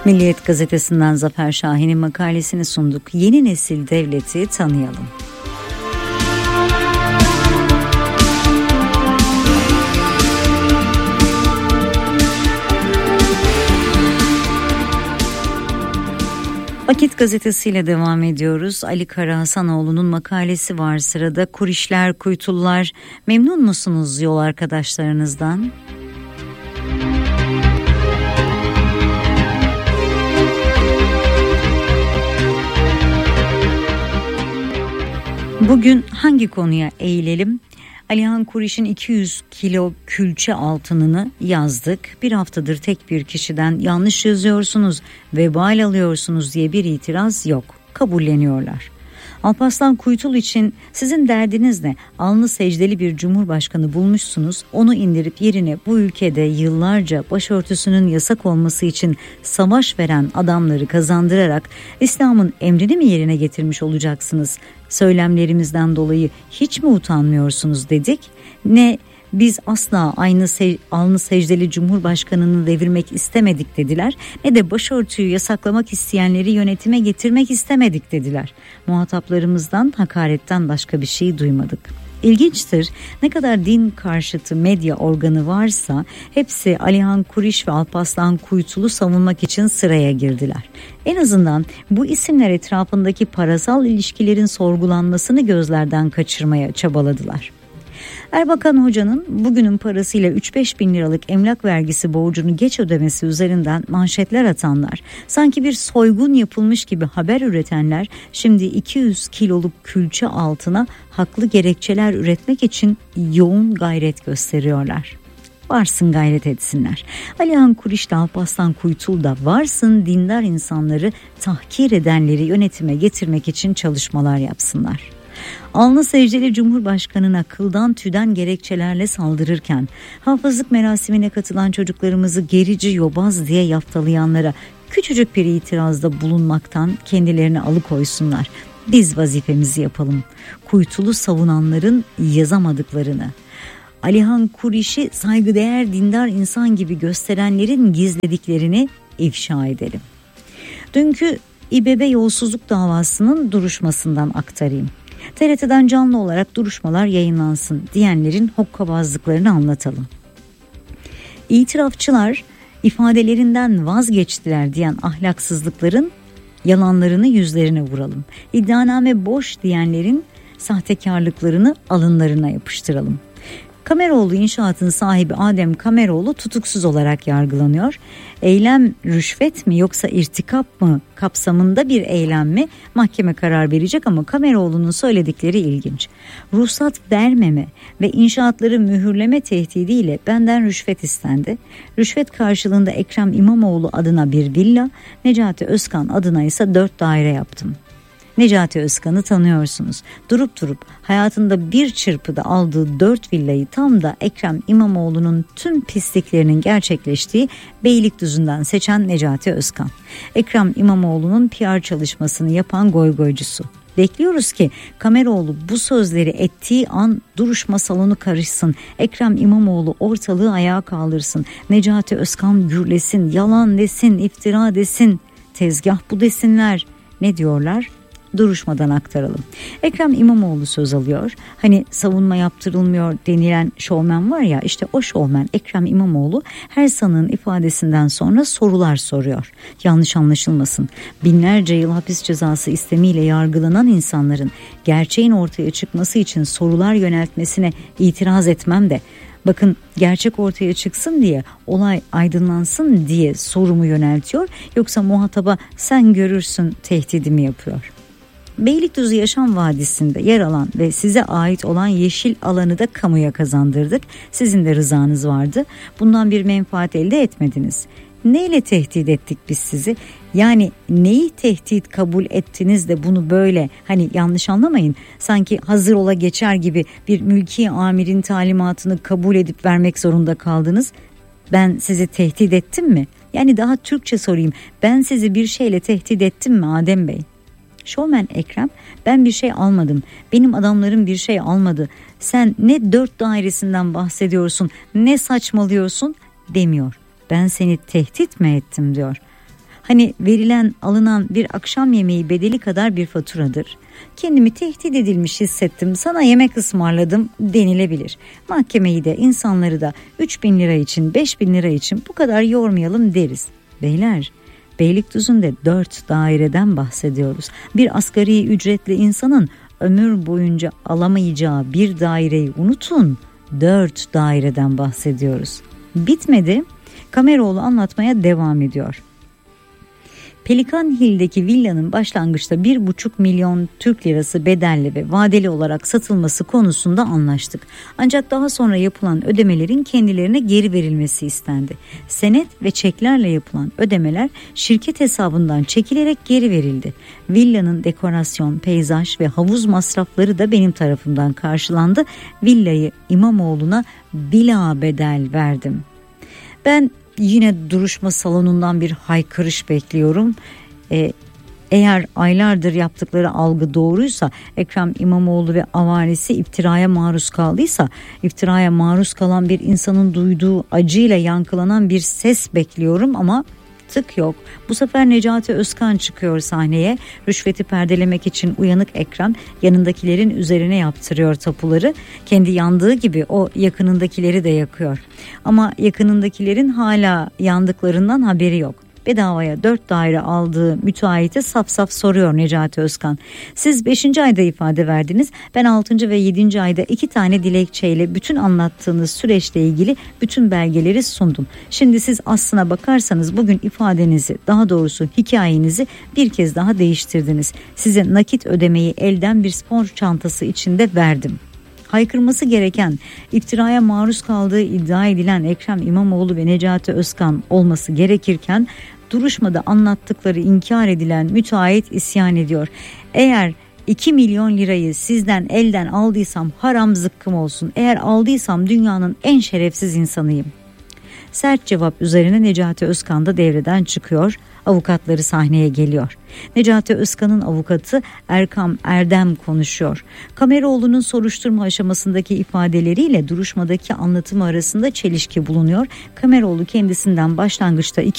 Milliyet Gazetesi'nden Zafer Şahin'in makalesini sunduk. Yeni nesil devleti tanıyalım. Vakit Gazetesi'yle devam ediyoruz. Ali Karahasanoğlu'nun makalesi var sırada. Kurişler, kuytullar, memnun musunuz yol arkadaşlarınızdan? Bugün hangi konuya eğilelim? Alihan Kuriş'in 200 kilo külçe altınını yazdık. Bir haftadır tek bir kişiden yanlış yazıyorsunuz, vebal alıyorsunuz diye bir itiraz yok. Kabulleniyorlar. Alparslan Kuytul için sizin derdiniz ne? Alnı secdeli bir cumhurbaşkanı bulmuşsunuz. Onu indirip yerine bu ülkede yıllarca başörtüsünün yasak olması için savaş veren adamları kazandırarak İslam'ın emrini mi yerine getirmiş olacaksınız? Söylemlerimizden dolayı hiç mi utanmıyorsunuz dedik? Ne biz asla alnı secdeli cumhurbaşkanını devirmek istemedik dediler, ne de başörtüyü yasaklamak isteyenleri yönetime getirmek istemedik dediler. Muhataplarımızdan hakaretten başka bir şey duymadık. İlginçtir, ne kadar din karşıtı medya organı varsa hepsi Alihan Kuriş ve Alparslan Kuytul'u savunmak için sıraya girdiler. En azından bu isimler etrafındaki parasal ilişkilerin sorgulanmasını gözlerden kaçırmaya çabaladılar. Erbakan Hoca'nın bugünün parasıyla 3-5 bin liralık emlak vergisi borcunu geç ödemesi üzerinden manşetler atanlar, sanki bir soygun yapılmış gibi haber üretenler şimdi 200 kiloluk külçe altına haklı gerekçeler üretmek için yoğun gayret gösteriyorlar. Varsın gayret etsinler. Alihan Kuriş de Alparslan Kuytul da varsın dindar insanları tahkir edenleri yönetime getirmek için çalışmalar yapsınlar. Alnı secdeli Cumhurbaşkanı'na kıldan tüyden gerekçelerle saldırırken hafızlık merasimine katılan çocuklarımızı gerici yobaz diye yaftalayanlara küçücük bir itirazda bulunmaktan kendilerini alıkoysunlar. Biz vazifemizi yapalım. Kuytulu savunanların yazamadıklarını, Alihan Kuriş'i saygıdeğer dindar insan gibi gösterenlerin gizlediklerini ifşa edelim. Dünkü İBB yolsuzluk davasının duruşmasından aktarayım. TRT'den canlı olarak duruşmalar yayınlansın diyenlerin hokkabazlıklarını anlatalım. İtirafçılar ifadelerinden vazgeçtiler diyen ahlaksızlıkların yalanlarını yüzlerine vuralım. İddianame boş diyenlerin sahtekarlıklarını alınlarına yapıştıralım. Kameroğlu İnşaat'ın sahibi Adem Kameroğlu tutuksuz olarak yargılanıyor. Eylem rüşvet mi yoksa irtikap mı kapsamında bir eylem mi? Mahkeme karar verecek ama Kameroğlu'nun söyledikleri ilginç. Ruhsat vermeme ve inşaatları mühürleme tehdidiyle benden rüşvet istendi. Rüşvet karşılığında Ekrem İmamoğlu adına bir villa, Necati Özkan adına ise 4 daire yaptım. Necati Özkan'ı tanıyorsunuz. Durup hayatında bir çırpıda aldığı 4 villayı tam da Ekrem İmamoğlu'nun tüm pisliklerinin gerçekleştiği Beylikdüzü'nden seçen Necati Özkan. Ekrem İmamoğlu'nun PR çalışmasını yapan goygoycusu. Bekliyoruz ki Kameroğlu bu sözleri ettiği an duruşma salonu karışsın. Ekrem İmamoğlu ortalığı ayağa kaldırsın. Necati Özkan gürlesin, yalan desin, iftira desin, tezgah bu desinler. Ne diyorlar? Duruşmadan aktaralım. Ekrem İmamoğlu söz alıyor. Hani savunma yaptırılmıyor denilen şovmen var ya, işte o şovmen Ekrem İmamoğlu her sanığın ifadesinden sonra sorular soruyor. Yanlış anlaşılmasın. Binlerce yıl hapis cezası istemiyle yargılanan insanların gerçeğin ortaya çıkması için sorular yöneltmesine itiraz etmem de, bakın gerçek ortaya çıksın diye, olay aydınlansın diye sorumu yöneltiyor, yoksa muhataba sen görürsün tehdidi mi yapıyor? Beylikdüzü Yaşam Vadisi'nde yer alan ve size ait olan yeşil alanı da kamuya kazandırdık. Sizin de rızanız vardı. Bundan bir menfaat elde etmediniz. Neyle tehdit ettik biz sizi? Yani neyi tehdit kabul ettiniz de bunu böyle, hani yanlış anlamayın, sanki hazır ola geçer gibi bir mülki amirin talimatını kabul edip vermek zorunda kaldınız. Ben sizi tehdit ettim mi? Yani daha Türkçe sorayım. Ben sizi bir şeyle tehdit ettim mi Adem Bey? Şovmen Ekrem, ben bir şey almadım, benim adamlarım bir şey almadı, sen ne 4 dairesinden bahsediyorsun, ne saçmalıyorsun demiyor. Ben seni tehdit mi ettim diyor. Hani verilen alınan bir akşam yemeği bedeli kadar bir faturadır. Kendimi tehdit edilmiş hissettim, sana yemek ısmarladım denilebilir. Mahkemeyi de insanları da 3.000 lira için 5.000 lira için bu kadar yormayalım deriz. Beyler, Beylikdüzü'nde 4 daireden bahsediyoruz. Bir asgari ücretli insanın ömür boyunca alamayacağı bir daireyi unutun, 4 daireden bahsediyoruz. Bitmedi, Kameroğlu anlatmaya devam ediyor. Pelikan Hill'deki villanın başlangıçta 1,5 milyon Türk lirası bedelli ve vadeli olarak satılması konusunda anlaştık. Ancak daha sonra yapılan ödemelerin kendilerine geri verilmesi istendi. Senet ve çeklerle yapılan ödemeler şirket hesabından çekilerek geri verildi. Villanın dekorasyon, peyzaj ve havuz masrafları da benim tarafımdan karşılandı. Villayı İmamoğlu'na bila bedel verdim. Ben yine duruşma salonundan bir haykırış bekliyorum. Eğer aylardır yaptıkları algı doğruysa, Ekrem İmamoğlu ve avarisi iftiraya maruz kaldıysa, iftiraya maruz kalan bir insanın duyduğu acıyla yankılanan bir ses bekliyorum ama tık yok. Bu sefer Necati Özkan çıkıyor sahneye. Rüşveti perdelemek için uyanık Ekrem yanındakilerin üzerine yaptırıyor tapuları. Kendi yandığı gibi o yakınındakileri de yakıyor. Ama yakınındakilerin hala yandıklarından haberi yok. Bedavaya 4 daire aldığı müteahhite saf saf soruyor Necati Özkan. Siz 5. ayda ifade verdiniz. Ben 6. ve 7. ayda 2 tane dilekçeyle bütün anlattığınız süreçle ilgili bütün belgeleri sundum. Şimdi siz aslına bakarsanız bugün ifadenizi, daha doğrusu hikayenizi bir kez daha değiştirdiniz. Size nakit ödemeyi elden bir spor çantası içinde verdim. Haykırması gereken, iftiraya maruz kaldığı iddia edilen Ekrem İmamoğlu ve Necati Özkan olması gerekirken duruşmada anlattıkları inkar edilen müteahhit isyan ediyor. Eğer 2 milyon lirayı sizden elden aldıysam haram zıkkım olsun. Eğer aldıysam dünyanın en şerefsiz insanıyım. Sert cevap üzerine Necati Özkan da devreden çıkıyor. Avukatları sahneye geliyor. Necati Özkan'ın avukatı Erkam Erdem konuşuyor. Kameroğlu'nun soruşturma aşamasındaki ifadeleriyle duruşmadaki anlatımı arasında çelişki bulunuyor. Kameroğlu kendisinden başlangıçta